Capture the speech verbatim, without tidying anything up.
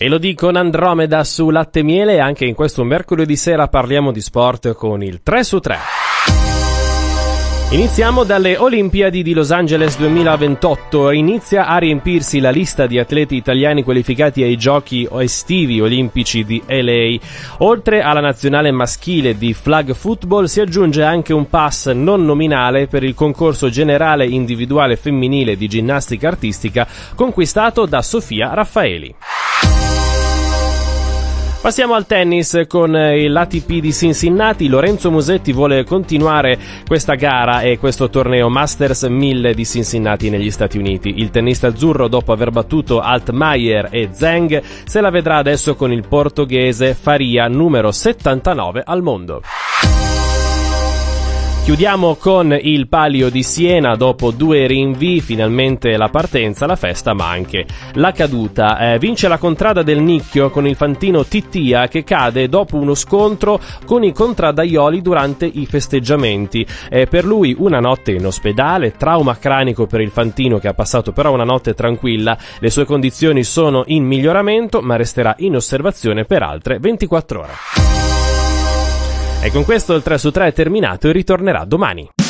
E lo dico con Andromeda su Latte e Miele, e anche in questo mercoledì sera parliamo di sport con il tre su tre. Iniziamo dalle Olimpiadi di Los Angeles duemilaventotto. Inizia a riempirsi la lista di atleti italiani qualificati ai giochi estivi olimpici di L A. Oltre alla nazionale maschile di flag football si aggiunge anche un pass non nominale per il concorso generale individuale femminile di ginnastica artistica conquistato da Sofia Raffaeli. Passiamo al tennis con l'A T P di Cincinnati. Lorenzo Musetti vuole continuare questa gara e questo torneo Masters mille di Cincinnati negli Stati Uniti. Il tennista azzurro, dopo aver battuto Altmaier e Zheng, se la vedrà adesso con il portoghese Faria, numero settantanove al mondo. Chiudiamo con il Palio di Siena. Dopo due rinvii, finalmente la partenza, la festa, ma anche la caduta. Eh, vince la contrada del Nicchio con il fantino Tittia, che cade dopo uno scontro con i contradaioli durante i festeggiamenti. Eh, per lui una notte in ospedale, trauma cranico per il fantino, che ha passato però una notte tranquilla. Le sue condizioni sono in miglioramento, ma resterà in osservazione per altre ventiquattro ore. E con questo il tre su tre è terminato e ritornerà domani.